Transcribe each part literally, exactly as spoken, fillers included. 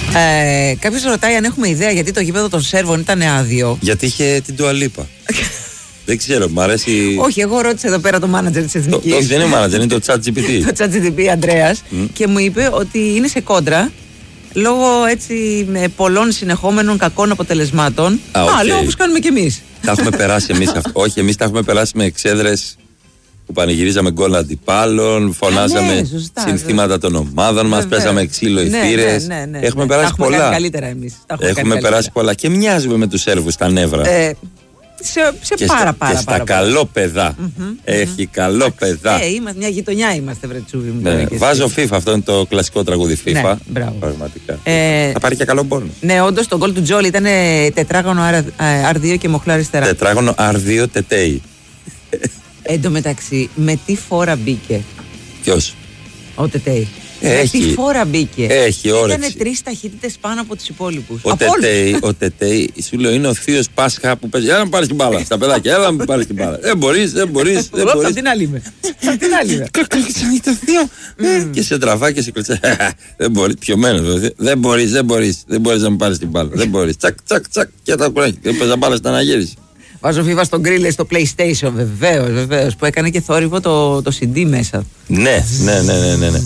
Ε, Κάποιος ρωτάει αν έχουμε ιδέα γιατί το γήπεδο των Σέρβων ήταν άδειο. Γιατί είχε την Ντουαλίπα. Δεν ξέρω, μου αρέσει. Όχι, εγώ ρώτησα εδώ πέρα το μάνατζερ της Εθνικής. Όχι, δεν είναι μάνατζερ, είναι το ChatGPT. Το ChatGPT, Ανδρέας. Mm. Και μου είπε ότι είναι σε κόντρα λόγω έτσι με πολλών συνεχόμενων κακών αποτελεσμάτων. Α, okay. Α, λέω όπως κάνουμε κι εμείς. Τα έχουμε περάσει εμείς αυτό. Όχι, εμείς τα έχουμε περάσει με εξέδρες που πανηγυρίζαμε γκολ αντιπάλων, φωνάζαμε ναι, σωστά, συνθήματα σωστά. των ομάδων μας, παίζαμε ξύλο οι θύρες. Ναι, ναι, ναι, ναι, έχουμε ναι, περάσει πολλά. Έχουμε καλύτερα εμείς. Έχουμε, έχουμε περάσει καλύτερα. πολλά και μοιάζουμε με τους Σέρβους στα νεύρα. Ε, σε σε και πάρα, στα, πάρα, και πάρα, στα πάρα, καλό παιδά. Mm-hmm, Έχει mm-hmm. καλό παιδά. Ε, είμαστε, μια γειτονιά είμαστε, βρε Τσούβι μου. Ναι, βάζω FIFA, αυτό είναι το κλασικό τραγούδι FIFA. Ναι, μπράβο. Πραγματικά. Ε, θα πάρει και καλό πόνο. Ναι, όντως το γκολ του Τζόλι ήταν τετράγωνο αρ δύο και μοχλά αριστερά. Τετράγωνο αρ δύο τετέι. Εν τω μεταξύ, με τι φόρα μπήκε. Ποιος? Ο Τετέι. Έχει. Με τι φόρα μπήκε. Έχει όρεξη. Ήτανε τρεις ταχύτητες πάνω από τους υπόλοιπους. Ο Τετέι, ο Τετέι, σου λέω, είναι ο θείος Πάσχα που παίζει. Έλα να πάρεις την μπάλα στα παιδάκια, έλα να πάρεις την μπάλα. Δεν μπορείς, δεν μπορείς. Εγώ απ' την άλλη είμαι. Απ' την άλλη είμαι. Κλωτσάνει το θείο. Και σε τραβά και σε κλωτσάνει. Δεν μπορείς, πιωμένος. Δεν μπορείς, δεν μπορείς. Δεν μπορείς να μου πάρεις την μπάλα. Δεν μπορείς. Τσακ, τσακ, τσακ. Και τα κουράκι. Δεν παίζα μπάλα στην αναγύριση. Βάζω FIFA στον γκρίλε στο PlayStation, βεβαίως, βεβαίως, που έκανε και θόρυβο το, το σι ντι μέσα. Ναι, ναι, ναι, ναι, ναι, ναι.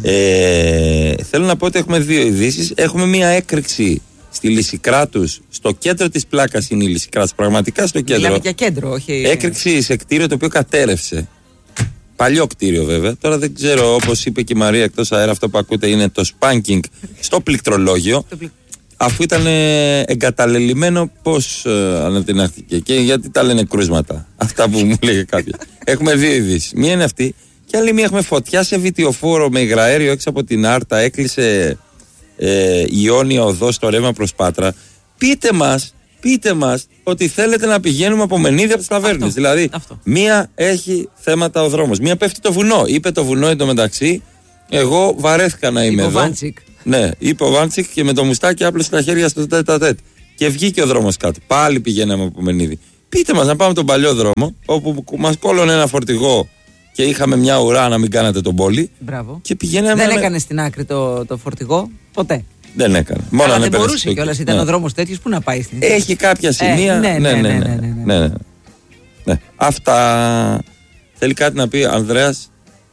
Ε, θέλω να πω ότι έχουμε δύο ειδήσεις. Έχουμε μία έκρηξη στη Λυσικράτους. Στο κέντρο της πλάκας είναι η Λυσικράτους, πραγματικά στο κέντρο. Μιλάμε για κέντρο, όχι. Έκρηξη σε κτίριο το οποίο κατέρευσε. Παλιό κτίριο βέβαια. Τώρα δεν ξέρω, όπως είπε και η Μαρία εκτός αέρα, αυτό που ακούτε είναι το spanking στο πληκτρολόγιο. Αφού ήταν εγκαταλελειμμένο, πώς ε, ανατινάχθηκε και γιατί τα λένε κρούσματα. Αυτά που μου λέγε κάποιος. Έχουμε δύο ειδήσεις. Μία είναι αυτή, και άλλη μία έχουμε φωτιά σε βιτιοφόρο με υγραέριο έξω από την Άρτα. Έκλεισε ε, Ιόνια οδό στο ρεύμα προς Πάτρα. Πείτε μας, πείτε μας ότι θέλετε να πηγαίνουμε από Μενίδη από τις ταβέρνες. Δηλαδή, αυτό. Μία έχει θέματα ο δρόμος. Μία πέφτει το βουνό. Είπε το βουνό εντωμεταξύ. Εγώ βαρέθηκα να είμαι εδώ. Ναι, είπε ο Βάντσικ και με το μουστάκι άπλωσε τα χέρια στο τέτα-τέτ. Και βγήκε ο δρόμος κάτω. Πάλι πηγαίναμε από Μενίδη. Πείτε μας να πάμε τον παλιό δρόμο, όπου μας κόλλωνε ένα φορτηγό και είχαμε μια ουρά να μην κάνατε τον πόλη. Μπράβο. Και πηγαίναμε. Δεν έκανε στην άκρη το, το φορτηγό, ποτέ. Δεν έκανε. Μόνο αλλά δεν μπορούσε κιόλας, ήταν ναι. ο δρόμος τέτοιος που να πάει στην. Έχει κάποια σημεία. Ε, ναι, ναι, ναι, ναι, ναι, ναι, ναι. ναι, ναι. ναι. Αυτά. Θέλει κάτι να πει, Ανδρέας.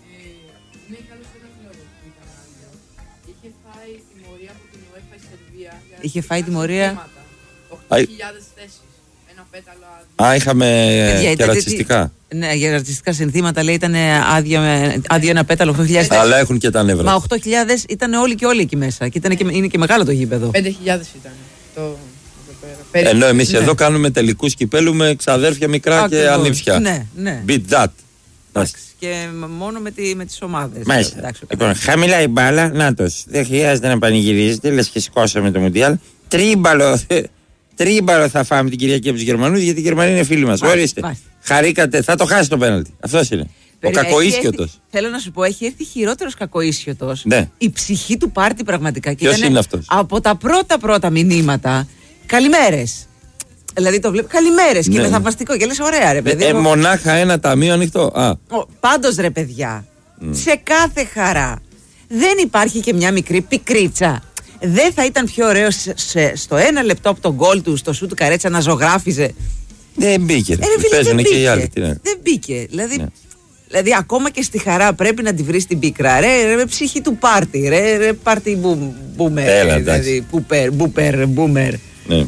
Είχε φάει τιμωρία. οκτώ χιλιάδες θέσεις. Ένα πέταλο άδειο. Α, είχαμε και ρατσιστικά. Ναι, για ρατσιστικά συνθήματα λέει ήταν άδειο, άδειο ένα πέταλο οκτώ χιλιάδες θέσεις. Αλλά έχουν και τα νεύρα. Μα οκτώ χιλιάδες ήταν όλοι και όλοι εκεί μέσα. Και, ήταν και είναι και μεγάλο το γήπεδο. πέντε χιλιάδες ήταν. Το... Ενώ εμείς ναι. εδώ κάνουμε τελικούς κυπέλου με ξαδέρφια μικρά Ά, και ανήψια. Ναι, ναι. Beat that. Και μόνο με, τη, με τις ομάδες. Μάλιστα. Εντάξει, λοιπόν, χαμηλά η μπάλα, νάτος. Δεν χρειάζεται να πανηγυρίζετε, λες και σηκώσαμε το Μουντιάλ. Τρίμπαλο, τρίμπαλο θα φάμε την Κυριακή από τους Γερμανούς, γιατί οι Γερμανοί είναι φίλοι μας. Ορίστε. Μάλιστα. Χαρήκατε, θα το χάσει το πέναλτι. Αυτός είναι. Περι, ο κακοίσιωτος. Θέλω να σου πω, έχει έρθει χειρότερος κακοίσιωτος. Ναι. Η ψυχή του πάρτι πραγματικά. Ποιος είναι αυτός? Από τα πρώτα πρώτα μηνύματα. Καλημέρες. Δηλαδή το βλέπω. Καλημέρες. Ναι. Και είναι θαυμαστικό. Και λες, ωραία, ρε παιδί. Ε, μονάχα ένα ταμείο ανοιχτό. Α. Πάντως, ρε παιδιά, mm. σε κάθε χαρά δεν υπάρχει και μια μικρή πικρίτσα. Δεν θα ήταν πιο ωραίο σε, σε, στο ένα λεπτό από τον γκολ του, στο σου του Καρέτσα να ζωγράφιζε. Δεν μπήκε. Ε, φίλε, δεν μπήκε. Και οι άλλοι, ναι. Δεν μπήκε. Δηλαδή, ναι. δηλαδή, ακόμα και στη χαρά πρέπει να τη βρει την πίκρα. Ρε, ρε ψυχή του πάρτι. Ρε, ρε πάρτι μπούμερ. Δηλαδή, μπούπερ, μπουμέρ. Ναι.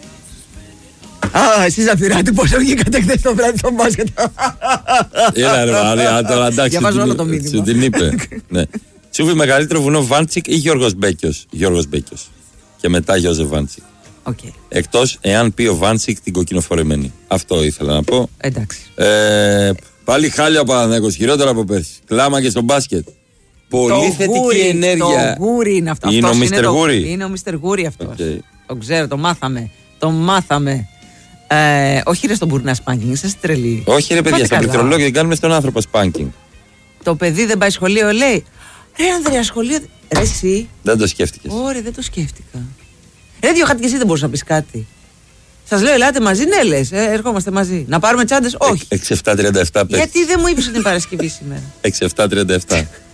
Α, εσείς Ζαφυράτη, πώς βγήκατε χθες το βράδυ στο μπάσκετ. Έλα ρε Μαρία, τώρα εντάξει. Διαβάζω όλο το μήνυμα. Σου την είπε. Ναι. Τσούβι μεγαλύτερο βουνό, Βάντσικ ή Γιώργος Μπέκιος? Γιώργος Μπέκιος. Και μετά Γιώζε Βάντσικ. Okay. Εκτός εάν πει ο Βάντσικ την κοκκινοφορεμένη. Αυτό ήθελα να πω. Εντάξει. Ε, πάλι χάλια ο Παναθηναϊκός, χειρότερα από πέρσι. Κλάμα και στο μπάσκετ. Πολύ το θετική γούρι, ενέργεια. Το γούρι είναι αυτό. Είναι αυτός ο Μίστερ Γούρι. Είναι ο Μίστερ Γούρι αυτός. Okay. Το ξέρω, το μάθαμε. Το μάθαμε. Ε, όχι ρε στον μπουρνά σπάνκινγκ, είσαι τρελή. Όχι ρε παιδιά, στο πληκτρολόγιο δεν κάνουμε στον άνθρωπο σπάνκινγκ. Το παιδί δεν πάει σχολείο, λέει. Ρε Ανδρέα, σχολείο. Ρε εσύ. Δεν το σκέφτηκες? Ωραία, δεν το σκέφτηκα. Ρε δύο χάτι και εσύ δεν μπορείς να πεις κάτι. Σας λέω, ελάτε μαζί, ναι λες, ε, ερχόμαστε μαζί. Να πάρουμε τσάντες, όχι. έξι επτά τριάντα επτά Γιατί δεν μου είπες ότι είναι Παρασκευή σήμερα? έξι επτά τριάντα επτά